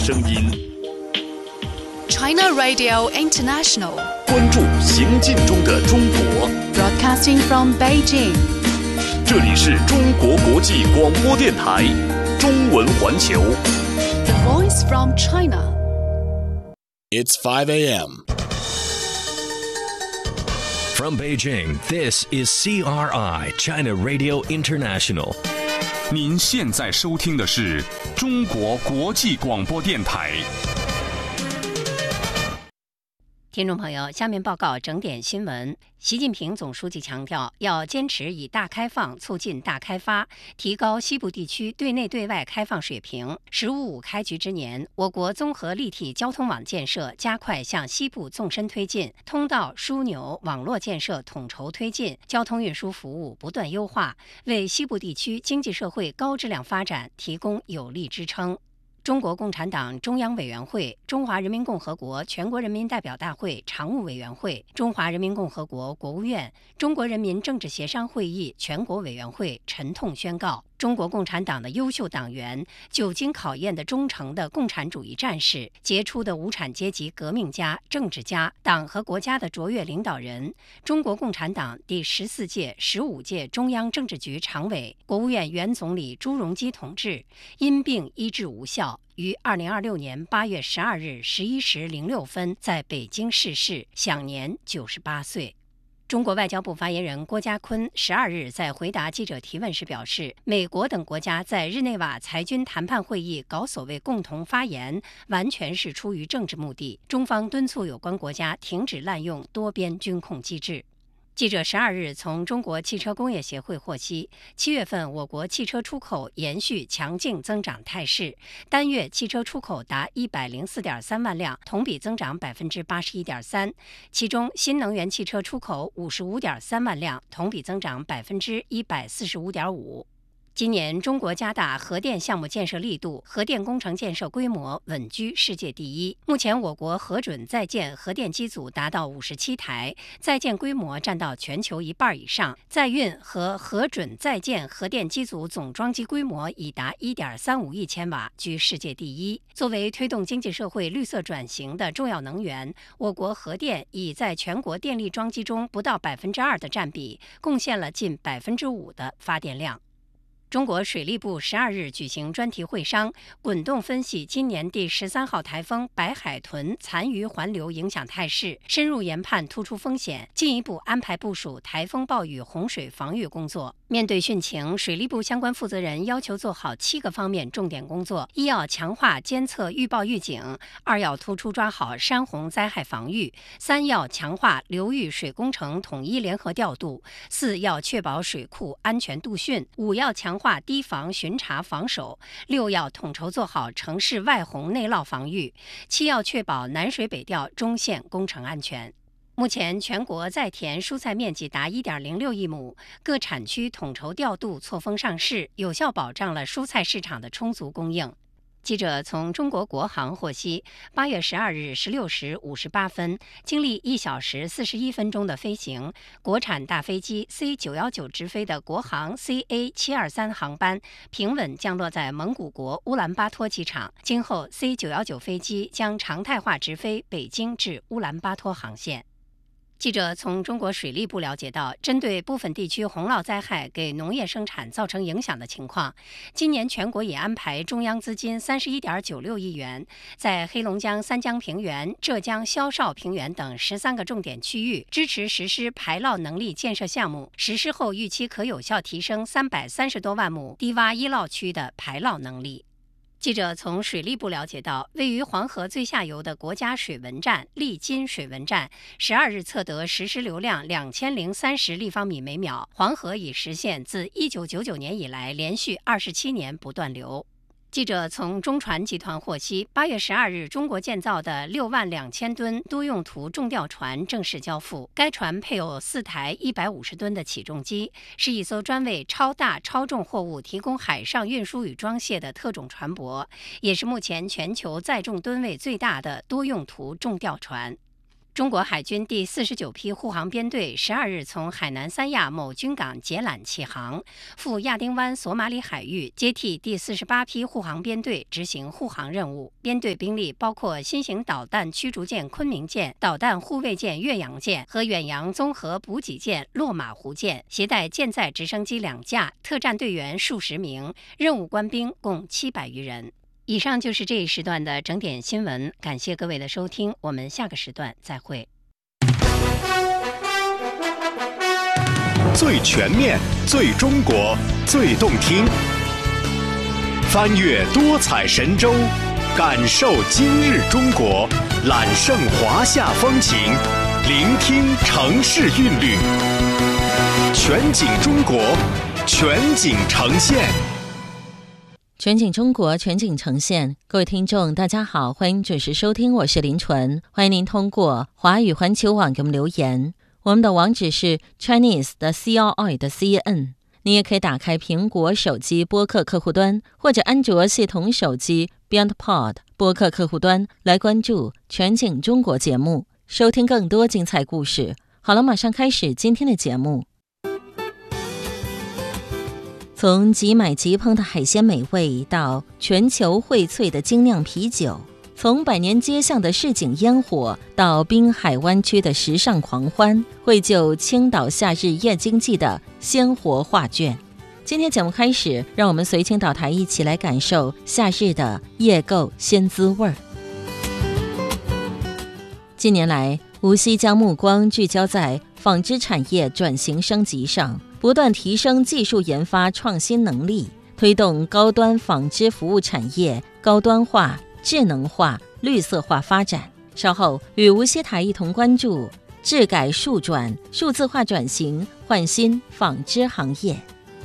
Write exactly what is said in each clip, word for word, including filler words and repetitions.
声音。 China Radio International， 关注行进中的中国。 Broadcasting from Beijing， 这里是中国国际广播电台中文环球。 The Voice from China. It's five a.m. From Beijing, this is C R I, China Radio International. 您现在收听的是中国国际广播电台。 听众朋友，下面报告整点新闻。习近平总书记强调，要坚持以大开放促进大开发，提高西部地区对内对外开放水平。“十五五”开局之年，我国综合立体交通网建设加快向西部纵深推进，通道枢纽网络建设统筹推进，交通运输服务不断优化，为西部地区经济社会高质量发展提供有力支撑。中国共产党中央委员会、中华人民共和国全国人民代表大会常务委员会、中华人民共和国国务院、中国人民政治协商会议全国委员会沉痛宣告：中国共产党的优秀党员、久经考验的忠诚的共产主义战士、杰出的无产阶级革命家、政治家、党和国家的卓越领导人，中国共产党第十四届、十五届中央政治局常委、国务院原总理朱镕基同志因病医治无效，于二零二六年八月十二日十一时零六分在北京逝世，享年九十八岁。中国外交部发言人郭家坤十二日在回答记者提问时表示，美国等国家在日内瓦裁军谈判会议搞所谓共同发言，完全是出于政治目的。中方敦促有关国家停止滥用多边军控机制。记者十二日从中国汽车工业协会获悉，七月份我国汽车出口延续强劲增长态势，单月汽车出口达一百零四点三万辆，同比增长百分之八十一点三。其中，新能源汽车出口五十五点三万辆，同比增长百分之一百四十五点五。今年，中国加大核电项目建设力度，核电工程建设规模稳居世界第一。目前，我国核准在建核电机组达到五十七台，在建规模占到全球一半以上，在运和核准在建核电机组总装机规模已达一点三五亿千瓦，居世界第一。作为推动经济社会绿色转型的重要能源，我国核电已在全国电力装机中不到百分之二的占比，贡献了近百分之五的发电量。中国水利部十二日举行专题会商，滚动分析今年第十三号台风白海豚残余环流影响态势，深入研判突出风险，进一步安排部署台风暴雨洪水防御工作。面对汛情，水利部相关负责人要求做好七个方面重点工作：一要强化监测预报预警；二要突出抓好山洪灾害防御；三要强化流域水工程统一联合调度；四要确保水库安全度汛；五要强化化堤防巡查防守；六要统筹做好城市外洪内涝防御；七要确保南水北调中线工程安全。目前，全国在田蔬菜面积达 一点零六亿亩，各产区统筹调度错峰上市，有效保障了蔬菜市场的充足供应。记者从中国国航获悉，八月十二日十六时五十八分，经历一小时四十一分钟的飞行，国产大飞机 C 九一九直飞的国航 C A 七二三航班平稳降落在蒙古国乌兰巴托机场。今后 C 九一九飞机将常态化直飞北京至乌兰巴托航线。记者从中国水利部了解到，针对部分地区洪涝灾害给农业生产造成影响的情况，今年全国已安排中央资金三十一点九六亿元，在黑龙江三江平原、浙江萧绍平原等十三个重点区域支持实施排涝能力建设项目，实施后预期可有效提升三百三十多万亩低洼易涝区的排涝能力。记者从水利部了解到，位于黄河最下游的国家水文站利津水文站十二日测得实时流量两千零三十立方米每秒，黄河已实现自一九九九年以来连续二十七年不断流。记者从中船集团获悉，八月十二日，中国建造的六万两千吨多用途重吊船正式交付。该船配有四台一百五十吨的起重机，是一艘专为超大超重货物提供海上运输与装卸的特种船舶，也是目前全球载重吨位最大的多用途重吊船。 中国海军第四十九批护航编队十二日从海南三亚某军港解缆起航，赴亚丁湾索马里海域接替第四十八批护航编队执行护航任务。编队兵力包括新型导弹驱逐舰昆明舰、导弹护卫舰岳阳舰和远洋综合补给舰落马湖舰，携带舰载直升机两架，特战队员数十名，任务官兵共七百余人。以上就是这一时段的整点新闻，感谢各位的收听，我们下个时段再会。 最全面、最中国、最动听，翻越多彩神州，感受今日中国，揽胜华夏风情，聆听城市韵律，全景中国，全景呈现。 全景中国，全景呈现。各位听众大家好，欢迎准时收听，我是林纯，欢迎您通过华语环球网给我们留言，我们的网址是 Chinese 的 C R I 的 C N， 你也可以打开苹果手机播客客户端或者安卓系统手机 BeyondPod 播客客户端来关注全景中国节目，收听更多精彩故事。好了，马上开始今天的节目。从即买即烹的海鲜美味到全球荟萃的精酿啤酒，从百年街巷的市井烟火到滨海湾区的时尚狂欢，绘就青岛夏日夜经济的鲜活画卷。今天节目开始，让我们随青岛台一起来感受夏日的夜购鲜滋味儿。近年来，无锡将目光聚焦在纺织产业转型升级上，不断提升技术研发创新能力，推动高端纺织服务产业高端化、智能化、绿色化发展。稍后与无锡台一同关注智改数转、数字化转型焕新纺织行业。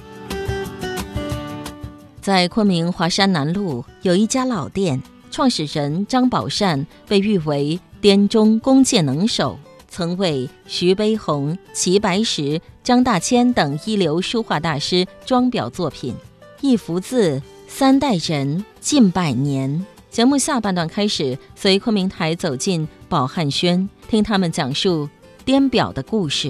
在昆明华山南路有一家老店，创始人张宝善被誉为滇中工界能手，曾为徐悲鸿、齐白石、张大千等一流书画大师装裱作品。一幅字，三代人，近百年。节目下半段开始，随昆明台走进宝汉轩，听他们讲述滇表的故事。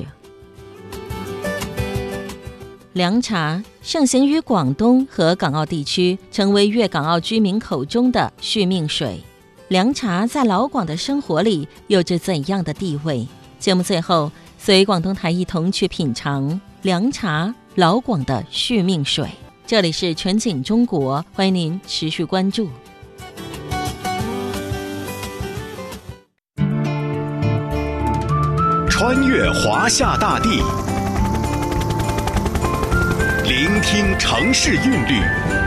凉茶盛行于广东和港澳地区，成为粤港澳居民口中的续命水。凉茶在老广的生活里有着怎样的地位？节目最后随广东台一同去品尝凉茶，老广的续命水。这里是全景中国，欢迎您持续关注。 穿越华夏大地，聆听城市韵律，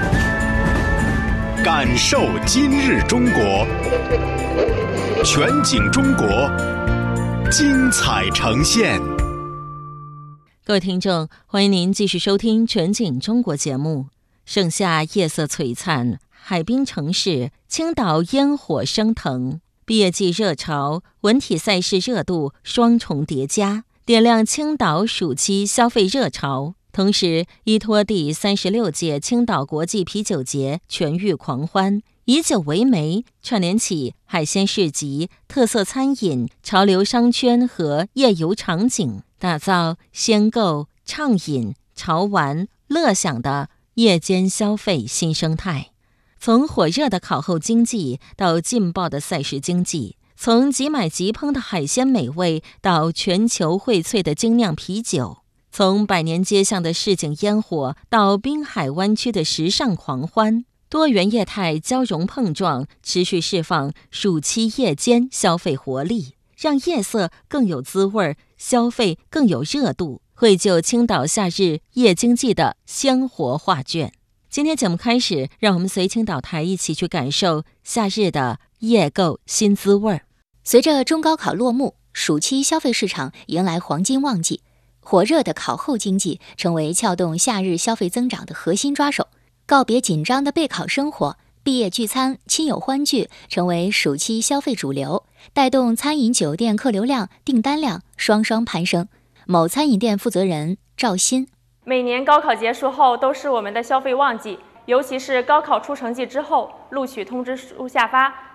感受今日中国，全景中国，精彩呈现。 各位听众，欢迎您继续收听全景中国节目。盛夏夜色璀璨，海滨城市青岛烟火升腾，毕业季热潮、文体赛事热度双重叠加，点亮青岛暑期消费热潮。同时，依托第三十六届青岛国际啤酒节全域狂欢，以酒为媒，串联起海鲜市集、特色餐饮、潮流商圈和夜游场景，打造鲜购、畅饮、潮玩、乐享的夜间消费新生态。从火热的烤后经济到劲爆的赛事经济，从即买即烹的海鲜美味到全球荟萃的精酿啤酒，从百年街巷的市井烟火到滨海湾区的时尚狂欢，多元业态交融碰撞，持续释放暑期夜间消费活力，让夜色更有滋味，消费更有热度，绘就青岛夏日夜经济的鲜活画卷。今天节目开始，让我们随青岛台一起去感受夏日的夜购新滋味。 随着中高考落幕，暑期消费市场迎来黄金旺季，火热的考后经济成为撬动夏日消费增长的核心抓手。告别紧张的备考生活，毕业聚餐、亲友欢聚成为暑期消费主流，带动餐饮酒店客流量、订单量双双攀升。某餐饮店负责人赵鑫： 每年高考结束后都是我们的消费旺季，尤其是高考出成绩之后，录取通知书下发，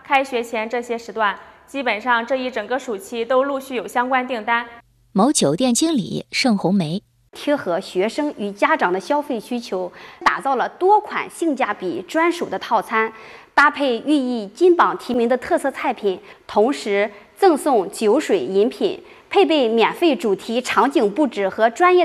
开学前这些时段，基本上这一整个暑期都陆续有相关订单。 某酒店经理盛红梅。 贴合学生与家长的消费需求，打造了多款性价比专属的套餐，搭配寓意金榜题名的特色菜品，同时赠送酒水饮品，配备免费主题场景布置和专业